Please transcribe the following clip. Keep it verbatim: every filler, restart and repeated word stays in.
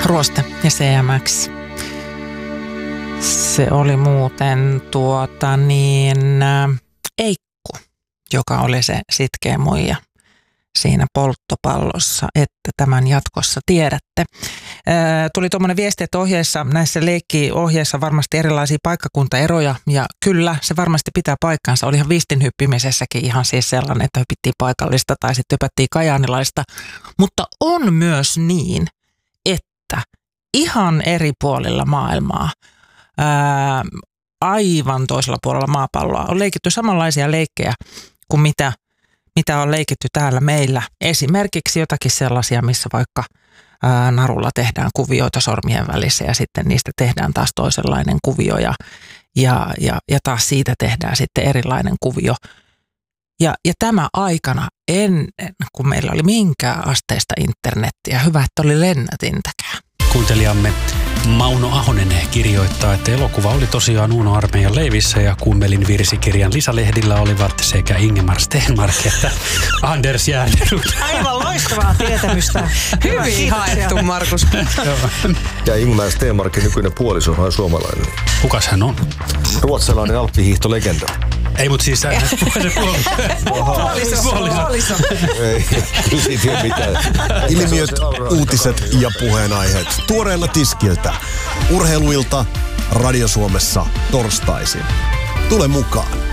Ruoste ja C M X. Se oli muuten tuota niin äh, Eikku, joka oli se sitkeä muija siinä polttopallossa, että tämän jatkossa tiedätte. Ää, tuli tuommoinen viesti, että ohjeissa, näissä leikkiohjeissa varmasti erilaisia paikkakuntaeroja, ja kyllä se varmasti pitää paikkansa. Olihan viistinhyppimisessäkin ihan siis sellainen, että hypittiin paikallista tai sitten hypättiin kajaanilaista, mutta on myös niin, että ihan eri puolilla maailmaa, ää, aivan toisella puolella maapalloa on leikitty samanlaisia leikkejä kuin mitä mitä on leikitty täällä meillä. Esimerkiksi jotakin sellaisia, missä vaikka ää, narulla tehdään kuvioita sormien välissä ja sitten niistä tehdään taas toisenlainen kuvio ja, ja, ja, ja taas siitä tehdään sitten erilainen kuvio. Ja, ja tämä aikana ennen kuin meillä oli minkään asteista internettiä, hyvä, että oli lennätintäkään. Kuuntelijamme Mauno Ahonen kirjoittaa, että elokuva oli tosiaan Uno Armeijan leivissä ja Kummelin virsikirjan lisälehdillä olivat sekä Ingemar Stenmark että Anders Järnerud. Aivan loistavaa tietämystä. Hyvin haettu, Markus. Ja Ingemar Stenmarkin nykyinen puoliso on suomalainen. Kukas hän on? Ruotsalainen alppihiihtolegenda. Ei, mutta siis se puoliso. Puoliso. Ei, kyllä siitä ei mitään. Ilmiöt, uutiset ja puheenaiheet. Tuoreella tiskiltä. Urheiluilta Radio Suomessa torstaisin. Tule mukaan.